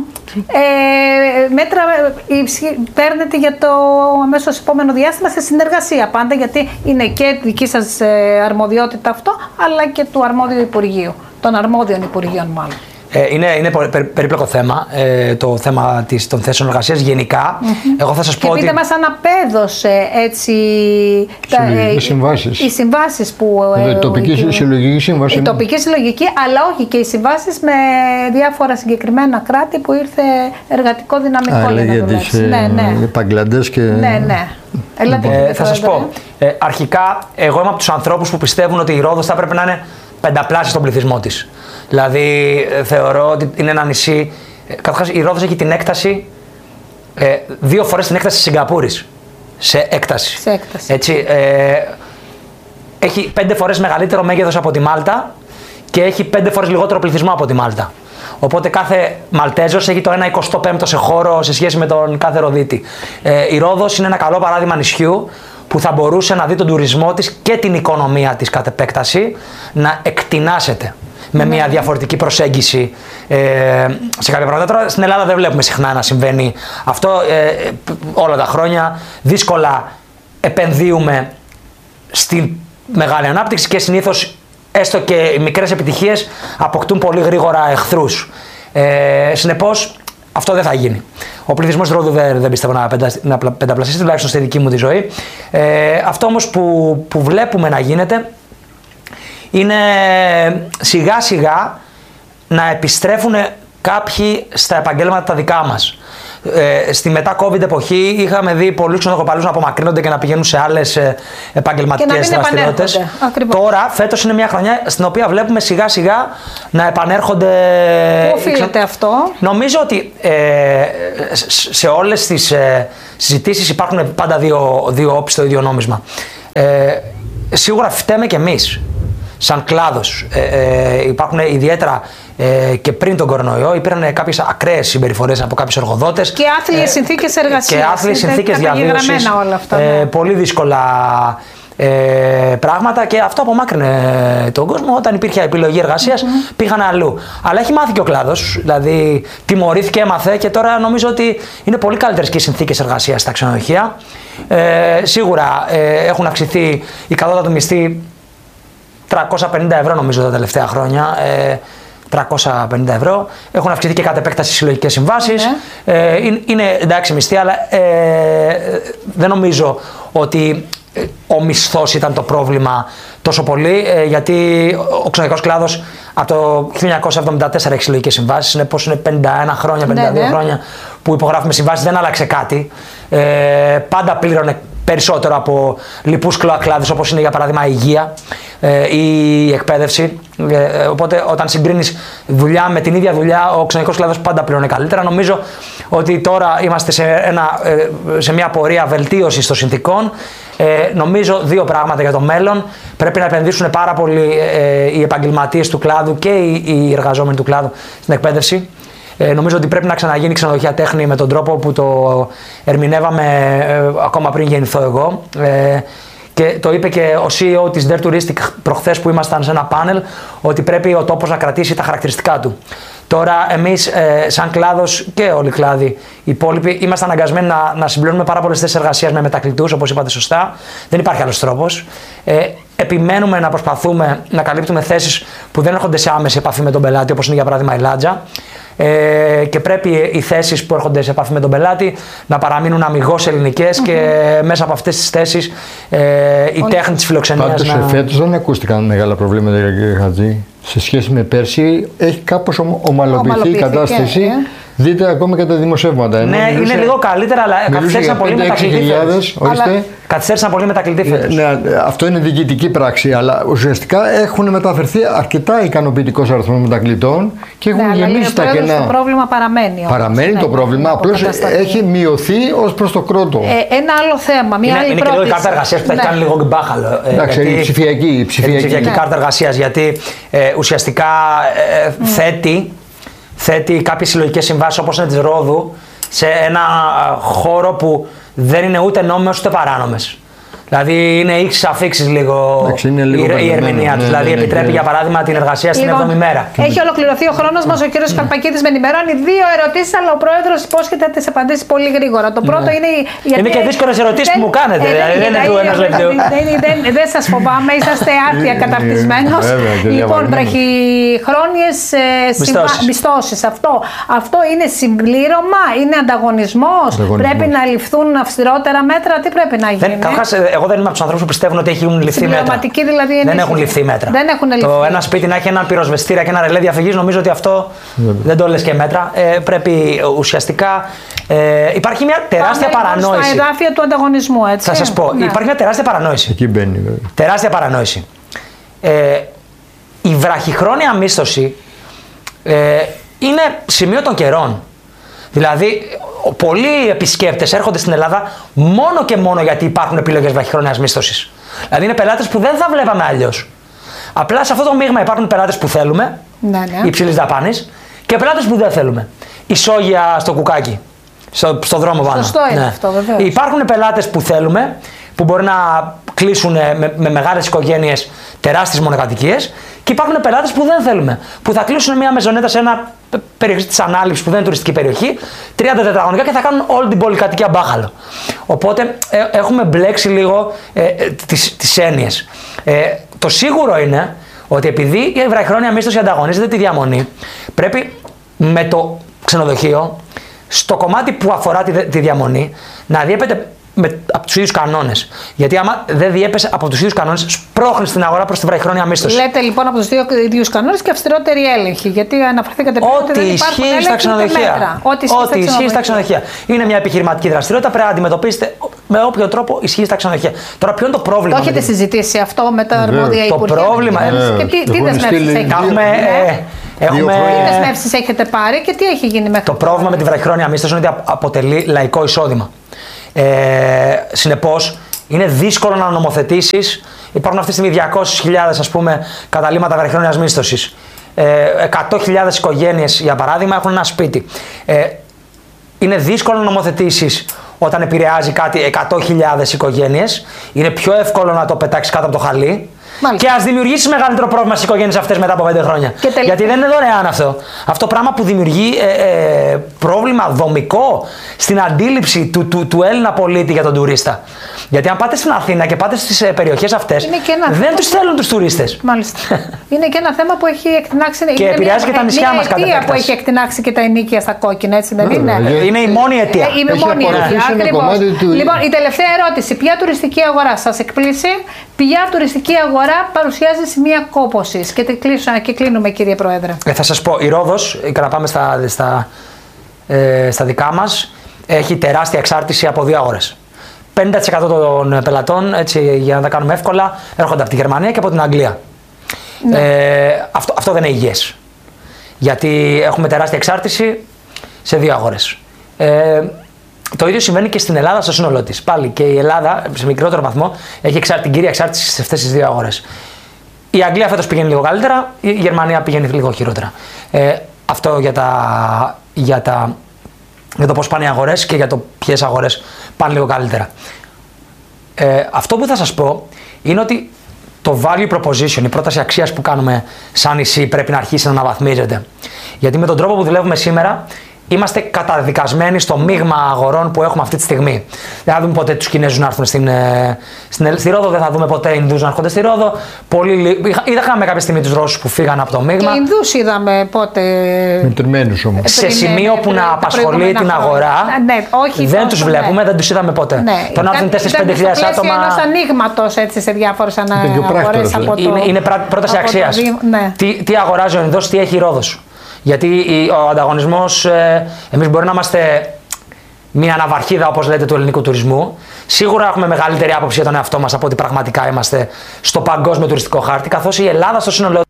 S1: ε, μέτρα παίρνετε για το αμέσως επόμενο διάστημα σε συνεργασία πάντα, γιατί είναι και δική σας ε, αρμοδιότητα αυτό, αλλά και του αρμόδιου Υπουργείου. Των αρμόδιων Υπουργείων, μάλλον.
S2: Ε, είναι είναι περί, περίπλοκο θέμα ε, το θέμα της, των θέσεων εργασίας γενικά. Mm-hmm. Εγώ θα σας πω
S1: και πείτε
S2: ότι...
S1: μας αν απέδωσε έτσι τα,
S3: ε, οι συμβάσεις.
S1: Οι συμβάσεις που...
S3: Ε, τοπική η, συλλογική σύμβαση.
S1: Η τοπική συλλογική, αλλά όχι και οι συμβάσεις με διάφορα συγκεκριμένα κράτη που ήρθε εργατικό δυναμικό.
S3: Α, για τις ε, ναι, ναι. Μπαγκλαντές και...
S1: Ναι, ναι. Έλατε,
S2: ε, θα σας πω, ε, αρχικά εγώ είμαι από τους ανθρώπους που πιστεύουν ότι η Ρόδος θα πρέπει να είναι πενταπλάσια στον πληθυσμό της. Δηλαδή θεωρώ ότι είναι ένα νησί. Καταρχάς η Ρόδος έχει την έκταση ε, δύο φορές την έκταση της Σιγκαπούρης. Σε έκταση.
S1: Σε έκταση.
S2: Έτσι, ε, έχει πέντε φορές μεγαλύτερο μέγεθος από τη Μάλτα και έχει πέντε φορές λιγότερο πληθυσμό από τη Μάλτα. Οπότε κάθε Μαλτέζος έχει το ένα εικοστό πέμπτο σε χώρο σε σχέση με τον κάθε Ροδίτη. Ε, η Ρόδος είναι ένα καλό παράδειγμα νησιού που θα μπορούσε να δει τον τουρισμό της και την οικονομία της κατ' επέκταση να εκτινάσεται με μια διαφορετική προσέγγιση ε, σε κάποια πράγματα. Τώρα στην Ελλάδα δεν βλέπουμε συχνά να συμβαίνει αυτό ε, όλα τα χρόνια. Δύσκολα επενδύουμε στην μεγάλη ανάπτυξη και συνήθως έστω και οι μικρές επιτυχίες αποκτούν πολύ γρήγορα εχθρούς. Ε, συνεπώς αυτό δεν θα γίνει. Ο πληθυσμός του Ρόδου δεν, δεν πιστεύω να, πεντα, να πενταπλασιαστεί, τουλάχιστον στη δική μου τη ζωή. Ε, αυτό όμως που, που βλέπουμε να γίνεται είναι σιγά σιγά να επιστρέφουν κάποιοι στα επαγγέλματα τα δικά μας. Ε, στη μετά COVID εποχή είχαμε δει πολλούς ξενοδοχοπαλούς να απομακρύνονται και να πηγαίνουν σε άλλες ε, επαγγελματικές δραστηριότητες. Τώρα, φέτος είναι μια χρονιά στην οποία βλέπουμε σιγά σιγά να επανέρχονται.
S1: Πού οφείλεται αυτό?
S2: Νομίζω ότι ε, σε όλες τις ε, συζητήσεις υπάρχουν πάντα δύο, δύο όψεις στο ίδιο νόμισμα. Ε, σίγουρα φταίμε κι εμείς. Σαν κλάδος. Ε, ε, υπάρχουν ιδιαίτερα ε, και πριν τον κορονοϊό υπήρχαν κάποιες ακραίες συμπεριφορές από κάποιους εργοδότες.
S1: Και άθλιες ε, συνθήκες εργασίας.
S2: Και άθλιες συνθήκες διαβίωσης.
S1: Όλα αυτά, ναι.
S2: ε, πολύ δύσκολα ε, πράγματα και αυτό απομάκρυνε τον κόσμο. Όταν υπήρχε επιλογή εργασίας mm-hmm. πήγαν αλλού. Αλλά έχει μάθει και ο κλάδος. Δηλαδή τιμωρήθηκε, έμαθε και τώρα νομίζω ότι είναι πολύ καλύτερες και οι συνθήκες εργασίας στα ξενοδοχεία. Ε, σίγουρα ε, έχουν αυξηθεί η κατώτατη μισθή τριακόσια πενήντα ευρώ νομίζω τα τελευταία χρόνια, ε, τριακόσια πενήντα ευρώ. Έχουν αυξηθεί και κατ' επέκταση συλλογικές συμβάσεις. Yeah. Ε, είναι, είναι εντάξει μισθή, αλλά ε, δεν νομίζω ότι ο μισθός ήταν το πρόβλημα τόσο πολύ, ε, γιατί ο ξενοδοχειακός κλάδος από το χίλια εννιακόσια εβδομήντα τέσσερα έχει συλλογικές συμβάσεις, είναι πως είναι πενήντα ένα χρόνια, πενήντα δύο yeah, yeah. χρόνια που υπογράφουμε συμβάσεις, δεν άλλαξε κάτι. Ε, πάντα πλήρωνε περισσότερο από λοιπούς κλάδους όπως είναι για παράδειγμα η υγεία ε, ή η εκπαίδευση. Ε, οπότε όταν συγκρίνεις δουλειά με την ίδια δουλειά, ο ξενοδοχειακός κλάδος πάντα πληρώνει καλύτερα. Νομίζω ότι τώρα είμαστε σε, ένα, ε, σε μια πορεία βελτίωσης των συνθήκων. Ε, νομίζω δύο πράγματα για το μέλλον. Πρέπει να επενδύσουν πάρα πολύ ε, οι επαγγελματίες του κλάδου και οι, οι εργαζόμενοι του κλάδου στην εκπαίδευση. Ε, νομίζω ότι πρέπει να ξαναγίνει ξενοδοχεία τέχνη με τον τρόπο που το ερμηνεύαμε ε, ακόμα πριν γεννηθώ εγώ. Ε, και το είπε και ο σι ι ο της Dare Touristic προχθές που ήμασταν σε ένα πάνελ, ότι πρέπει ο τόπος να κρατήσει τα χαρακτηριστικά του. Τώρα εμείς ε, σαν κλάδος και όλοι οι κλάδοι οι υπόλοιποι είμαστε αναγκασμένοι να, να συμπληρώνουμε πάρα πολλές θέσεις εργασίας με μετακλητούς, όπως είπατε σωστά. Δεν υπάρχει άλλος τρόπος. Ε, επιμένουμε να προσπαθούμε να καλύπτουμε θέσεις που δεν έρχονται σε άμεση επαφή με τον πελάτη, όπως είναι για παράδειγμα η Λάτζα. Ε, και πρέπει οι θέσεις που έρχονται σε επαφή με τον πελάτη να παραμείνουν αμιγώς ελληνικές mm-hmm. και μέσα από αυτές τις θέσεις ε, η Όλοι. τέχνη της φιλοξενίας.
S3: Πάντως να... φέτος δεν ακούστηκαν μεγάλα προβλήματα, κύριε Χατζή. Σε σχέση με πέρσι έχει κάπως ομαλοποιηθεί η κατάσταση. Ε. Δείτε ακόμα και τα δημοσιεύματα.
S2: Ναι, μιλούσε, είναι λίγο καλύτερα, αλλά καθυστέρησαν πολύ με τα κλειδί. Καθυστέρησαν πολύ με τα κλειδί φέτος.
S3: Ναι, αυτό είναι διοικητική πράξη, αλλά ουσιαστικά έχουν μεταφερθεί αρκετά ικανοποιητικό αριθμό μετακλητών και έχουν ναι, γεμίσει τα κενά.
S1: Το πρόβλημα παραμένει.
S3: Παραμένει το πρόβλημα, απλώς έχει μειωθεί ως προς το κρότο.
S1: Ε, ένα άλλο θέμα. Μια
S2: είναι
S1: άλλη
S2: είναι και λίγο η κάρτα εργασίας που θα έχει κάνει λίγο μπάχαλο.
S3: Εντάξει, η ψηφιακή. Η
S2: ψηφιακή ναι. κάρτα εργασίας, γιατί ε, ουσιαστικά ε, mm. θέτει, θέτει κάποιες συλλογικές συμβάσεις όπως είναι της Ρόδου σε ένα χώρο που δεν είναι ούτε νόμιμες ούτε παράνομες. Δηλαδή είναι ίξεις αφήξεις λίγο, λίγο η, η ερμηνεία του. Ναι, δηλαδή ναι, ναι, επιτρέπει ναι. για παράδειγμα την εργασία στην εβδόμη μέρα.
S1: Έχει ολοκληρωθεί ο χρόνος μας. Ο κύριος Καρπακίδης με ενημερώνει δύο ερωτήσεις, αλλά ο πρόεδρος υπόσχεται να τις απαντήσει πολύ γρήγορα. Το πρώτο ναι. είναι.
S2: Γιατί είναι και δύσκολες ερωτήσεις που μου κάνετε.
S1: Ε,
S2: δηλαδή δεν είναι του ένας λεπτού.
S1: Δεν σας φοβάμαι, είσαστε άρτια καταρτισμένος. Λοιπόν, βραχυχρόνιες μισθώσεις. Αυτό είναι συμπλήρωμα, είναι ανταγωνισμός. Πρέπει να ληφθούν αυστηρότερα μέτρα. Τι πρέπει να γίνει.
S2: Εγώ δεν είμαι από τους ανθρώπους που πιστεύουν ότι έχουν ληφθεί μέτρα.
S1: Δηλαδή
S2: δεν έχουν ληφθεί μέτρα.
S1: Δεν έχουν ληφθεί.
S2: Το ένα σπίτι να έχει έναν πυροσβεστήρα και ένα ρελέ διαφυγής, νομίζω ότι αυτό mm. δεν το λες και μέτρα. Ε, πρέπει ουσιαστικά. Ε, υπάρχει μια τεράστια
S1: Πάμε
S2: παρανόηση.
S1: Στα εδάφια του ανταγωνισμού, έτσι.
S2: Θα σας πω. Ναι. Υπάρχει μια τεράστια παρανόηση.
S3: Εκεί μπαίνει, βέβαια.
S2: Τεράστια παρανόηση. Ε, η βραχυχρόνια μίσθωση ε, είναι σημείο των καιρών. Δηλαδή, πολλοί επισκέπτες έρχονται στην Ελλάδα μόνο και μόνο γιατί υπάρχουν επιλογές βραχυχρόνιας μίσθωσης. Δηλαδή, είναι πελάτες που δεν θα βλέπαμε αλλιώς. Απλά σε αυτό το μείγμα υπάρχουν πελάτες που θέλουμε,
S1: ναι, ναι.
S2: υψηλής δαπάνης, και πελάτες που δεν θέλουμε. Ισόγεια στο κουκάκι, στο, στο δρόμο πάνω.
S1: Σωστό είναι ναι. αυτό, βεβαίως.
S2: Υπάρχουν πελάτες που θέλουμε, που μπορεί να κλείσουν με, με μεγάλες οικογένειες τεράστιες μονοκατοικίες, και υπάρχουν πελάτες που δεν θέλουμε, που θα κλείσουν μια μεζονέτα σε ένα περιοχή της Ανάληψης που δεν είναι τουριστική περιοχή, τριάντα τετραγωνικά, και θα κάνουν όλη την πολυκατοικία μπάχαλο. Οπότε ε, έχουμε μπλέξει λίγο ε, τις, τις έννοιες. Ε, το σίγουρο είναι ότι επειδή η βραχυχρόνια μίσθωση ανταγωνίζεται τη διαμονή, πρέπει με το ξενοδοχείο, στο κομμάτι που αφορά τη, τη διαμονή, να διέπεται με, από τους ίδιους κανόνες. Γιατί άμα δεν διέπεσε από τους ίδιους κανόνες, σπρώχνεις την αγορά προς τη βραχυχρόνια μίσθωση.
S1: Λέτε λοιπόν από τους δύο ίδιους κανόνες και αυστηρότερη έλεγχη. Γιατί αναφερθήκατε πριν ότι δεν υπάρχουν έλεγχοι στα ξενοδοχεία.
S2: Ό,τι ισχύει στα ξενοδοχεία. Είναι μια επιχειρηματική δραστηριότητα, πρέπει να αντιμετωπίσετε με όποιο τρόπο ισχύει στα ξενοδοχεία. Τώρα, ποιο είναι το πρόβλημα?
S1: Το έχετε συζητήσει αυτό με τα αρμόδια υπουργεία?
S2: Το πρόβλημα.
S1: Και τι δεσμεύσεις έχετε?
S2: Έχουμε...
S1: Τι δεσμεύσεις έχετε πάρει και τι έχει γίνει μέχρι
S2: το πρόβλημα με τη βραχυχρόνια μίσθωση είναι ότι αποτελεί λαϊκό εισόδημα. Ε, συνεπώς, είναι δύσκολο να νομοθετήσεις. Υπάρχουν αυτή τη στιγμή διακόσιες χιλιάδες ας πούμε καταλύματα βραχυχρόνιας μίσθωσης. Ε, εκατό χιλιάδες οικογένειες, για παράδειγμα, έχουν ένα σπίτι. Ε, είναι δύσκολο να νομοθετήσεις όταν επηρεάζει κάτι εκατό χιλιάδες οικογένειες. Είναι πιο εύκολο να το πετάξεις κάτω από το χαλί. Μάλιστα. Και ας δημιουργήσει μεγαλύτερο πρόβλημα στις οικογένειες αυτές μετά από πέντε χρόνια. Γιατί δεν είναι δωρεάν αυτό. Αυτό πράγμα που δημιουργεί ε, ε, πρόβλημα δομικό στην αντίληψη του, του, του Έλληνα πολίτη για τον τουρίστα. Γιατί αν πάτε στην Αθήνα και πάτε στις ε, περιοχές αυτές, δεν τους θέλουν τους τουρίστες.
S1: Μάλιστα. Είναι και ένα θέμα που έχει εκτινάξει.
S2: Και
S1: είναι
S2: επηρεάζει
S1: μια,
S2: και τα νησιά μας κατά
S1: επέκταση. Που έχει εκτινάξει και τα ενοίκια στα κόκκινα, έτσι δεν είναι?
S2: Είναι η μόνη αιτία.
S1: Είναι η μόνη αιτία. Ακριβώς. Λοιπόν, η τελευταία ερώτηση. Ποια τουριστική αγορά σας εκπλήσει? Ποια τουριστική αγορά παρουσιάζει σημεία κόπωσης? Και, και κλείνουμε, κύριε Πρόεδρε.
S2: Ε, θα σας πω, η Ρόδος, για να πάμε στα, στα, ε, στα δικά μας, έχει τεράστια εξάρτηση από δύο αγορές. πενήντα τοις εκατό των πελατών, έτσι, για να τα κάνουμε εύκολα, έρχονται από τη Γερμανία και από την Αγγλία. Ναι. Ε, αυτό, αυτό δεν είναι υγιές. Γιατί έχουμε τεράστια εξάρτηση σε δύο αγορές. Ε, Το ίδιο συμβαίνει και στην Ελλάδα στο σύνολό της. Πάλι και η Ελλάδα, σε μικρότερο βαθμό, έχει εξάρτη, την κύρια εξάρτηση σε αυτές τις δύο αγορές. Η Αγγλία φέτος πηγαίνει λίγο καλύτερα, η Γερμανία πηγαίνει λίγο χειρότερα. Ε, αυτό για, τα, για, τα, για το πώς πάνε οι αγορές και για το ποιες αγορές πάνε λίγο καλύτερα. Ε, αυτό που θα σας πω είναι ότι το value proposition, η πρόταση αξίας που κάνουμε σαν νησί, πρέπει να αρχίσει να αναβαθμίζεται. Γιατί με τον τρόπο που δουλεύουμε σήμερα, είμαστε καταδικασμένοι στο μείγμα αγορών που έχουμε αυτή τη στιγμή. Δεν θα δούμε ποτέ τους Κινέζους να έρθουν στην, στην, στη Ρόδο, δεν θα δούμε ποτέ Ινδούς να έρχονται στη Ρόδο. Πολύ, είδαμε κάποια στιγμή τους Ρώσους που φύγαν από το μείγμα.
S1: Και Ινδούς είδαμε πότε.
S3: Μετρημένους όμως.
S2: Σε σημείο που να απασχολεί την αγορά.
S1: Ναι, όχι,
S2: δεν τους βλέπουμε, ναι. δεν τους είδαμε ποτέ.
S1: Ναι.
S2: Το να έρθουν τέσσερις πέντε χιλιάδες άτομα.
S1: Είναι ενός ανοίγματος σε διάφορες αγορές από το.
S2: Είναι, είναι πρόταση αξίας.
S1: Ναι.
S2: Τι, τι αγοράζει ο Ινδός, τι έχει η Ρόδος. Γιατί ο ανταγωνισμός, ε, εμείς μπορεί να είμαστε μια αναβαρχίδα, όπως λέτε, του ελληνικού τουρισμού. Σίγουρα έχουμε μεγαλύτερη άποψη για τον εαυτό μας από ότι πραγματικά είμαστε στο παγκόσμιο τουριστικό χάρτη, καθώς η Ελλάδα στο σύνολό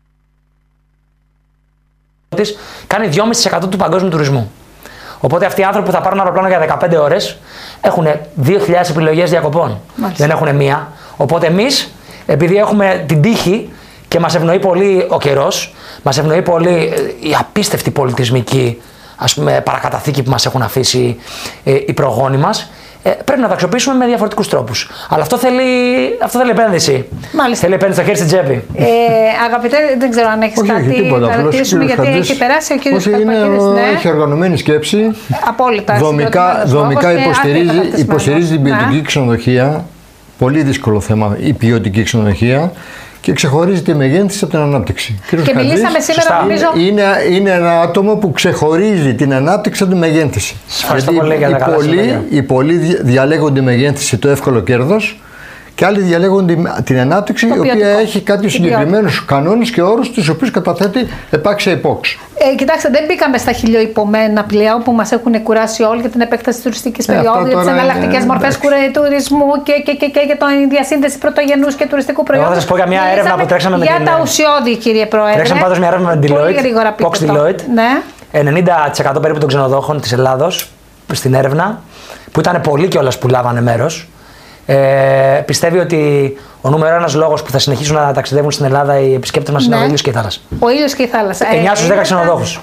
S2: της κάνει δυόμισι τοις εκατό του παγκόσμιου τουρισμού. Οπότε αυτοί οι άνθρωποι που θα πάρουν αεροπλάνο για δεκαπέντε ώρες έχουν δύο χιλιάδες επιλογές διακοπών. Μάλιστα. Δεν έχουν μία. Οπότε εμείς, επειδή έχουμε την τύχη και μας ευνοεί πολύ ο καιρός, μας ευνοεί πολύ η απίστευτη πολιτισμική, ας πούμε, παρακαταθήκη που μας έχουν αφήσει ε, οι προγόνοι μας, ε, πρέπει να τα αξιοποιήσουμε με διαφορετικούς τρόπους. Αλλά αυτό θέλει, αυτό θέλει επένδυση. Μάλιστα. Θέλει επένδυση στο χέρι στην τσέπη.
S1: Ε, αγαπητέ, δεν ξέρω αν έχεις όχι, κάτι τίποτα, να ρωτήσουμε, γιατί Χατζής, έχει περάσει ο κύριος Καρπακίδης. Ναι.
S3: Έχει οργανωμένη σκέψη.
S1: Απόλυτα.
S3: Δομικά, δομικά υποστηρίζει, υποστηρίζει την ποιοτική ναι. ξενοδοχεία. Πολύ δύσκολο θέμα η ποιοτική ξενοδοχεία. Και ξεχωρίζει τη μεγέθυνση από την ανάπτυξη.
S1: Και Χατζής, μιλήσαμε σήμερα, νομίζω.
S3: Είναι, είναι ένα άτομο που ξεχωρίζει την ανάπτυξη από τη μεγέθυνση.
S2: Ευχαριστώ πολύ για τα καλά
S3: σχόλια. Οι πολλοί διαλέγουν τη μεγέθυνση, το εύκολο κέρδος, και άλλοι διαλέγουν την ανάπτυξη, το η οποία ποιοτικό. Έχει κάποιους συγκεκριμένους κανόνες και όρους, τους οποίους καταθέτει επάξια υπόξ.
S1: Ε, κοιτάξτε, δεν μπήκαμε στα χιλιοϊπωμένα πλοία που μας έχουν κουράσει όλοι για την επέκταση της τουριστικής ε, περίοδου, για τις εναλλακτικές μορφές τουρισμού και, και, και, και για την διασύνδεση πρωτογενούς και τουριστικού προϊόντος.
S2: Εγώ θα σας πω για μια έρευνα που τρέξαμε με
S1: για
S2: την.
S1: Για τα ουσιώδη, κύριε Πρόεδρε.
S2: Τρέξαμε πάντως μια έρευνα με την Deloitte. Fox Deloitte.
S1: Ναι.
S2: ενενήντα τοις εκατό περίπου των ξενοδόχων της Ελλάδος στην έρευνα, που ήταν πολλοί κιόλας που λάβανε μέρος. Ε, πιστεύει ότι ο νούμερο ένας λόγος που θα συνεχίσουν να ταξιδεύουν στην Ελλάδα οι επισκέπτες μας ναι. είναι ο ήλιος και η θάλασσα.
S1: Ο ήλιος και η θάλασσα.
S2: εννιά στους δέκα ξενοδόχους.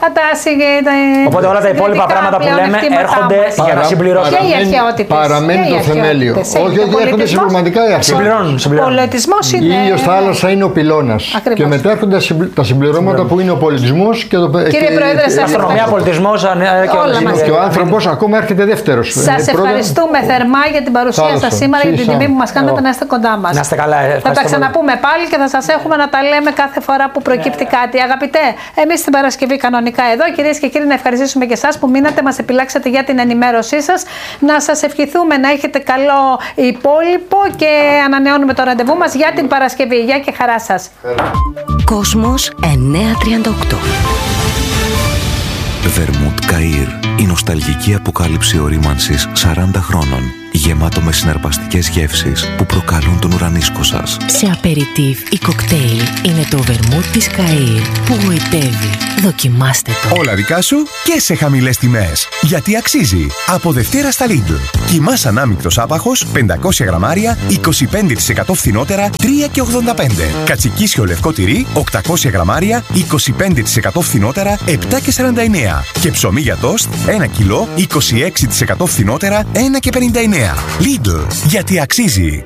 S2: Οπότε όλα τα υπόλοιπα πράγματα που λέμε έρχονται για να συμπληρώσουν.
S1: Και οι αρχαιότητες.
S3: Παραμένει το θεμέλιο. Όχι, όχι, έρχονται συμπληρωματικά οι
S2: αρχαιότητες.
S1: Ο πολιτισμός είναι.
S3: Η ήλιος θάλασσα είναι ο πυλώνας. Και μετά έρχονται τα συμπληρώματα που είναι ο πολιτισμός και το.
S1: Κύριε Πρόεδρε, σας
S2: αστρονομία, πολιτισμός
S3: και ο άνθρωπος ακόμα έρχεται δεύτερος.
S1: Σας ευχαριστούμε θερμά για την παρουσία σας σήμερα, για την τιμή που μας κάνετε να είστε κοντά μας. Θα τα ξαναπούμε πάλι και θα σας έχουμε να τα λέμε κάθε φορά που προκύπτει κάτι. Αγαπητέ, εμείς την Παρασκευή κανονικά εδώ, κυρίες και κύριοι, να ευχαριστήσουμε και εσάς που μείνατε, μας επιλάξατε για την ενημέρωσή σας. Να σας ευχηθούμε να έχετε καλό υπόλοιπο και ανανεώνουμε το ραντεβού μας για την Παρασκευή. Γεια και χαρά σας.
S4: Κόσμος εννιακόσια τριάντα οκτώ.
S5: Βερμούτ Καΐρ, η νοσταλγική αποκάλυψη ορίμανσης σαράντα χρόνων, γεμάτο με συναρπαστικές γεύσεις που προκαλούν τον ουρανίσκο σας.
S4: Σε απεριτίβ ή κοκτέιλ είναι το βερμούτ της Καΐρ που γοητεύει. Δοκιμάστε το.
S6: Όλα δικά σου και σε χαμηλές τιμές. Γιατί αξίζει. Από Δευτέρα στα Lidl. Κιμάς ανάμεικτος άπαχος πεντακόσια γραμμάρια, είκοσι πέντε τοις εκατό φθηνότερα, τρία και ογδόντα πέντε. Κατσικίσιο λευκό τυρί, οκτακόσια γραμμάρια, είκοσι πέντε τοις εκατό φθηνότερα, επτά και σαράντα εννέα. Και ψωμί για τόστ, ένα κιλό, είκοσι έξι τοις εκατό φθηνότερα, ένα και πενήντα εννέα. Lidl. Γιατί αξίζει.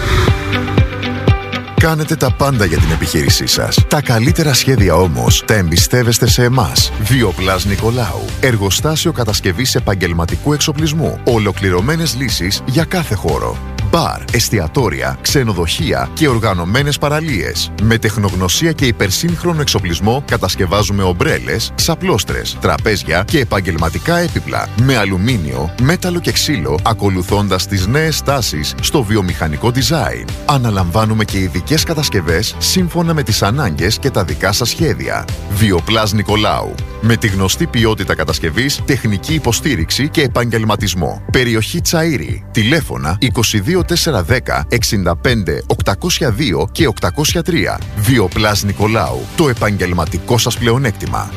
S7: Κάνετε τα πάντα για την επιχείρησή σας. Τα καλύτερα σχέδια όμως τα εμπιστεύεστε σε εμάς. Βιοπλάς Νικολάου. Εργοστάσιο κατασκευής επαγγελματικού εξοπλισμού. Ολοκληρωμένες λύσεις για κάθε χώρο. Μπαρ, εστιατόρια, ξενοδοχεία και οργανωμένες παραλίες. Με τεχνογνωσία και υπερσύγχρονο εξοπλισμό κατασκευάζουμε ομπρέλες, ξαπλώστρες, τραπέζια και επαγγελματικά έπιπλα. Με αλουμίνιο, μέταλλο και ξύλο, ακολουθώντας τις νέες τάσεις στο βιομηχανικό design. Αναλαμβάνουμε και ειδικές κατασκευές σύμφωνα με τις ανάγκες και τα δικά σας σχέδια. Βιοπλάς Νικολάου. Με τη γνωστή ποιότητα κατασκευής, τεχνική υποστήριξη και επαγγελματισμό. Περιοχή Τσαΐρη. Τηλέφωνα είκοσι δύο τετρακόσια δέκα εξήντα πέντε οκτακόσια δύο και οκτακόσια τρία. Βιοπλάς Νικολάου. Το επαγγελματικό σας πλεονέκτημα.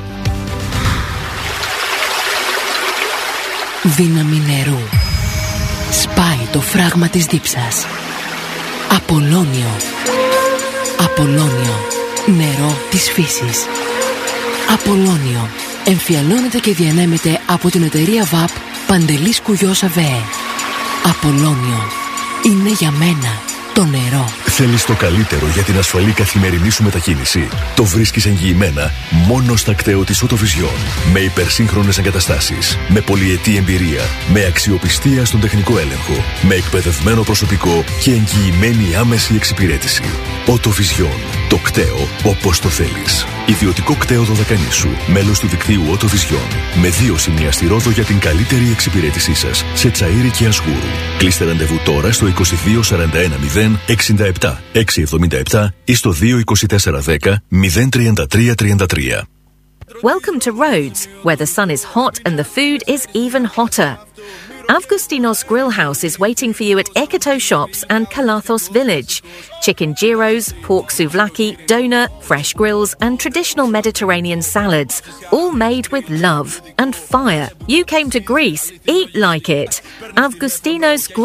S4: Δύναμη νερού. Σπάει το φράγμα της δίψας. Απολώνιο. Απολώνιο. Νερό της φύσης. Απολώνιο. Εμφιαλώνεται και διανέμεται από την εταιρεία βαπ Παντελής Κουγιός ΑΒΕ. Απολώνιο. Είναι για μένα το νερό.
S8: Θέλεις το καλύτερο για την ασφαλή καθημερινή σου μετακίνηση. Το βρίσκεις εγγυημένα μόνο στα κτέο της Autovision. Με υπερσύγχρονες εγκαταστάσεις, με πολυετή εμπειρία, με αξιοπιστία στον τεχνικό έλεγχο, με εκπαιδευμένο προσωπικό και εγγυημένη άμεση εξυπηρέτηση. Autovision. Το κτέο όπως το θέλεις. Ιδιωτικό κτέο Δωδεκανήσου. Μέλος του δικτύου Autovision. Με δύο σημεία στη Ρόδο για την καλύτερη εξυπηρέτησή σας. Σε Τσαΐρη και Ασγούρου. Κλείστε ραντεβού τώρα στο είκοσι δύο σαράντα ένα μηδέν εξήντα επτά εξακόσια εβδομήντα επτά ή στο δύο είκοσι τέσσερα δέκα μηδέν τριάντα τρία τριάντα τρία.
S9: Welcome to Rhodes, where the sun is hot and the food is even hotter. Avgustinos Grill House is waiting for you at Ekoto Shops and Kalathos Village. Chicken gyros, pork souvlaki, doner, fresh grills and traditional Mediterranean salads, all made with love and fire. You came to Greece, eat like it. Avgustinos